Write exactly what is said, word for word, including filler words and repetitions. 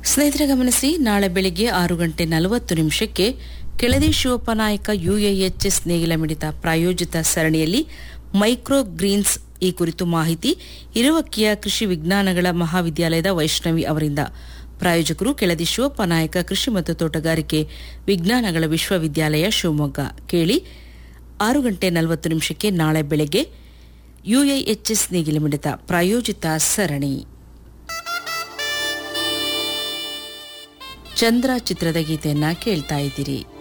ಸ್ನೇಹಿತರೆ ಗಮನಿಸಿ, ನಾಳೆ ಬೆಳಿಗ್ಗೆ ಆರು ಗಂಟೆ ನಲವತ್ತು ನಿಮಿಷಕ್ಕೆ ಕೆಳದಿ ಶಿವಪ್ಪನಾಯಕ ಯುಎಎಚ್ಎಸ್ ನೇಗಿಲ ಮಿಡಿತ ಪ್ರಾಯೋಜಿತ ಸರಣಿಯಲ್ಲಿ ಮೈಕ್ರೋ ಗ್ರೀನ್ಸ್ ಈ ಕುರಿತು ಮಾಹಿತಿ ಇರುವಕ್ಕಿಯ ಕೃಷಿ ವಿಜ್ಞಾನಗಳ ಮಹಾವಿದ್ಯಾಲಯದ ವೈಷ್ಣವಿ ಅವರಿಂದ. ಪ್ರಾಯೋಜಕರು ಕೆಳದಿ ಶಿವಪ್ಪನಾಯಕ ಕೃಷಿ ಮತ್ತು ತೋಟಗಾರಿಕೆ ವಿಜ್ಞಾನಗಳ ವಿಶ್ವವಿದ್ಯಾಲಯ ಶಿವಮೊಗ್ಗ. ಕೇಳಿ ಆರು ಗಂಟೆ ನಲವತ್ತು ನಿಮಿಷಕ್ಕೆ ನಾಳೆ ಬೆಳಗ್ಗೆ ಯುಎಎಚ್ಎಸ್ ನೇಗಿಲ ಮಿಡಿತ ಪ್ರಾಯೋಜಿತ ಸರಣಿ. ಚಂದ್ರ ಚಿತ್ರದ ಗೀತೆಯನ್ನ ಕೇಳ್ತಾ ಇದ್ದೀರಿ.